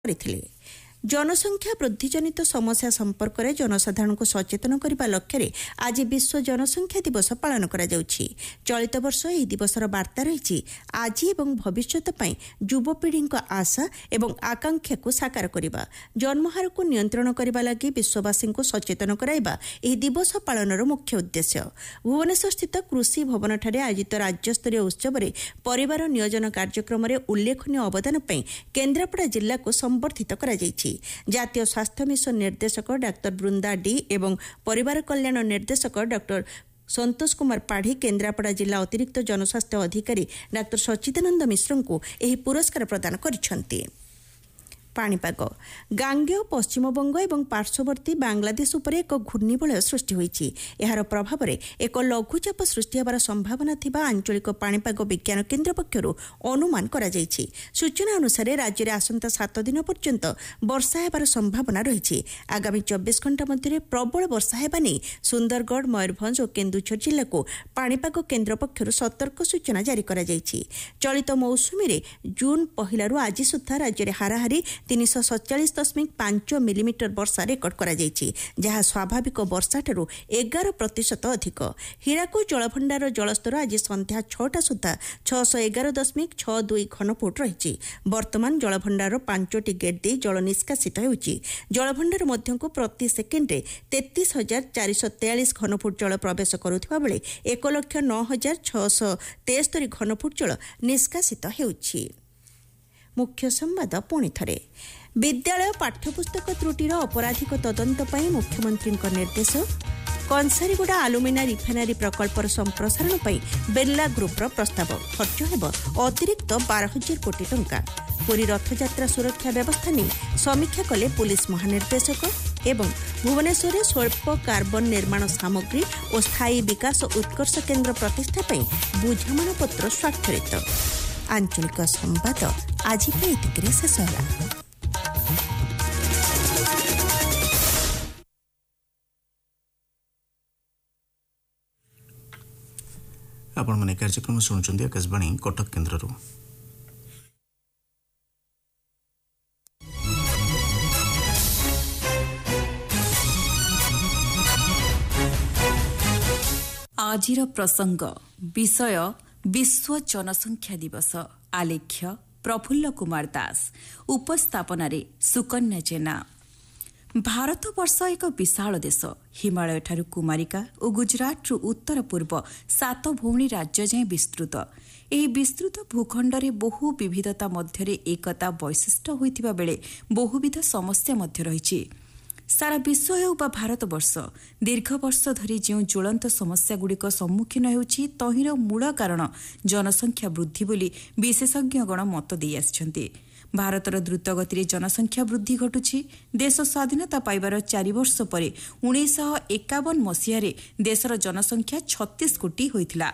କରିଥିଲେ। जनसंख्या वृद्धिजनित समस्या संपर्क में जनसाधारण को सचेतन करने लक्ष्य आज विश्व जनसंख्या दिवस पालन करा जाउछि। चलित वर्ष यह दिवसर वार्ता रही आज एवं भविष्यत पई युवपीढ़ी आशा एवं आकांक्षा को साकार करबा, जन्महार को नियंत्रण करबा लगी विश्ववासी को सचेतन कराइबा यह दिवस पालनर मुख्य उद्देश्य। भुवनेश्वर स्थित कृषि भवन ठारे आयोजित राज्यस्तरीय उत्सव में परिवार नियोजन कार्यक्रम में उल्लेखनीय अवदान पई केन्द्रापड़ा जिला को संबर्धित करा जाइछि। जातीय स्वास्थ्य मिशन निर्देशक डाक्टर बृंदा डी एवं परिवार कल्याण निर्देशक डाक्टर संतोष कुमार पाढ़ी, केन्द्रापड़ा जिला अतिरिक्त जनस्वास्थ्य अधिकारी डाक्टर सच्चिदानंद मिश्र को यह पुरस्कार प्रदान करिसेंति। पाणीपाग गांगेय पश्चिमबंग एवं पार्श्ववर्ती बांग्लादेश उपर एक घूर्णिबलय सृष्टि होइछि। एहार प्रभाव में एक लघुचाप सृष्टि होबार संभावना थिबा आंचलिक पाणीपाग विज्ञान केन्द्र पक्षरु अनुमान करा जाइछि। सूचना अनुसार राज्य में आसंता 7 दिन पर्यंत वर्षा हेबार संभावना रहिछि। आगामी 24 घंटा मध्य प्रबल वर्षा हेबा नै सुंदरगढ़, मयूरभंज और केन्दुझर जिला को पाणीपाग केन्द्र पक्षरु सतर्क सूचना जारी करा जाइछि। चलित मौसुमी रे जून पहिलारु आज सुद्धा राज्य में हाराहारी 347.5 मिलीमीटर वर्षा रेकर्ड करा जाइछि, जहाँ स्वाभाविक वर्षा ठारू 11% अधिक। हीराकुद जलभंडार जलस्तर आज संध्या 6टा सुधा 611.62 घनफुट रही। वर्तमान जलभंडार 5टी गेट दे जल निष्कासित होउछि। जलभंडार मध्यकु प्रति सेकेंडे 33,443 घनफुट जल प्रवेश करुथिबा बेले 1,09,673 घनफुट जल निष्कासित हेउछि। मुख्य संवाद पुणी थरे। विद्यालय पाठ्यपुस्तक त्रुटिर अपराधिक तदंत पई मुख्यमंत्री निर्देश। कंसारीगुड़ा आलुमिना रिफाइनारी प्रकल्पर संप्रसारण पई बिरला ग्रुपर प्रस्ताव खर्च हेब अतिरिक्त 12,000 कोटी टंका। पुरी रथयात्रा सुरक्षा व्यवस्था नहीं समीक्षा कले पुलिस महानिर्देशक। एवं भुवनेश्वर में स्वल्प कार्बन निर्माण सामग्री और स्थायी विकास उत्कर्ष केन्द्र प्रतिष्ठा पई बुझामणा पत्र स्वाक्षरित। आंचलिक संवाद आज एतिकरे शेष होला। आपण माने कार्यक्रम सुनुचंदी आकाशवाणी कटक केन्द्ररू। आजिर प्रसंग विषय विश्व जनसंख्या दिवस। आलेख्य प्रफुल्ल कुमार दास, उपस्थापन सुकन्या जेना। भारत वर्ष एक विशाल देश। हिमालय ठारू कुमारिका और गुजरात उत्तर पूर्व 7 भौणी राज्य जाए विस्तृत। यह विस्तृत भूखंडरे बहु विविधता मध्यरे एकता वैशिष्ट्य होइतिबा बेले बहुविध समस्या मध्य रहिछि। सारा विश्व हेउ बा भारत वर्ष दीर्घ वर्ष धरी जो ज्वलंत समस्यागुड़िक सम्मुखीन होउछि तहिर मूल कारण जनसंख्या वृद्धि बोली विशेषज्ञगण मत देई आछन्ति। भारतर द्रुतगति जनसंख्या वृद्धि घटुछि। देश स्वाधीनता पाइबार 4 वर्ष पर 1951 मसीह देशर जनसंख्या 36 कोटी होइथिला।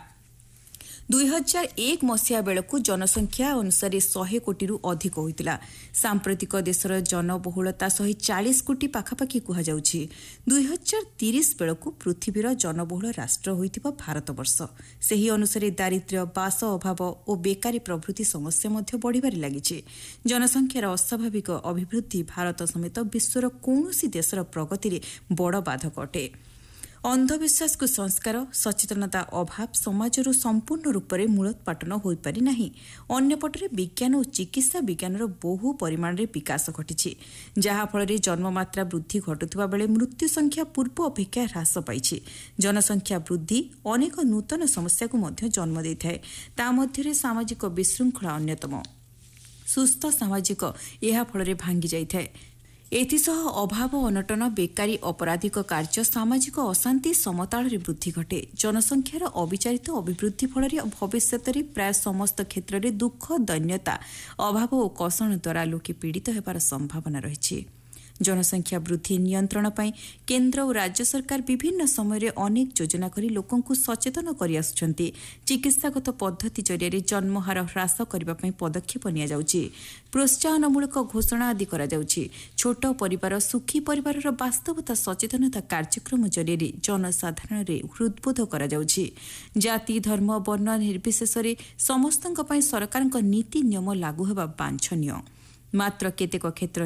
2001 मसीहा बेलू जनसंख्या अनुसार 100 कोटी अधिक होइतिला। सांप्रतिक देशर जनबहुलता 140 कोटी पाखापाखि कुहाଯାଉଛି। 2030 बेलू पृथ्वीर जनबहुल राष्ट्र होइतिबा भारत वर्ष। सही अनुसार दारिद्र्य, बास अभाव और बेकारी प्रभृति समस्या मध्य बढ़िबारे लागिछि। जनसंख्यार अस्वाभाविक अभिवृद्धि भारत समेत विश्वर कौनसी देशर प्रगति रे बड़ बाधक अटे। अंधविश्वास को संस्कार सचेतनता अभाव समाजर संपूर्ण रूप से मूलोत्पाटन हो पारि नाही। अन्यपटे विज्ञान और चिकित्सा विज्ञानर बहु परिमाण में विकास घटी, जहाँफल जन्ममात्रा वृद्धि घटुवा बेले मृत्यु संख्या पूर्व अपेक्षा ह्रास पाई। जनसंख्या वृद्धि अनेक नूतन समस्या को मध्य जन्म देइथाए। ता मध्यरे सामाजिक विशृंखला अन्यतम। सुस्थ सामाजिक यह फल भांगी जाइथाए। एथिसह अभाव, अनटन, बेकारी, अपराधिक कार्य, सामाजिक अशांति समताल वृद्धि घटे। जनसंख्यार अविचारित अभिवृद्धि फल भविष्य में प्राय समस्त क्षेत्र में दुख, दैन्यता, अभाव और कषण द्वारा लोके पीड़ित होबार संभावना रही। जनसंख्या वृद्धि नियंत्रण पाई केन्द्र और राज्य सरकार विभिन्न समय अनेक योजना करी लोकों को सचेतन करि आसुछन्ति। चिकित्सागत पद्धति जरिए जन्महार ह्रास करने पाई पदक्षेप निया जाउछि। प्रोत्साहनमूलक घोषणा आदि करा जाउछि। छोट परिवार, सुखी परिवार वास्तवता सचेतनता कार्यक्रम जरिए जनसाधारण हृदबोध करा जाउछि। जाति, धर्म, वर्ण निर्विशेष समस्तक पाई सरकार नीति नियम लागू हेबा वांछनीय। ମାତ୍ର କେତେକ କ୍ଷେତ୍ରରେ